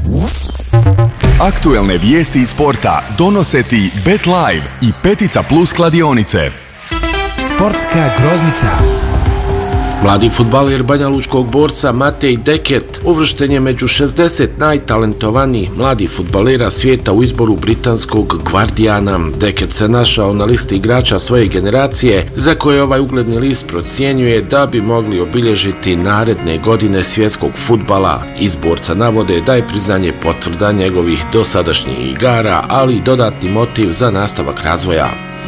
Aktuelne vijesti iz sporta donose ti Bet Live i Petica Plus kladionice. Sportska groznica. Mladi fudbaler banjalučkog borca Matej Deket uvršten je među 60 najtalentovanijih mladih fudbalera svijeta u izboru britanskog Guardiana. Deket se našao na listi igrača svoje generacije za koje ovaj ugledni list procjenjuje da bi mogli obilježiti naredne godine svjetskog fudbala. Iz borca navode da je priznanje potvrda njegovih dosadašnjih igara, ali i dodatni motiv za nastavak razvoja.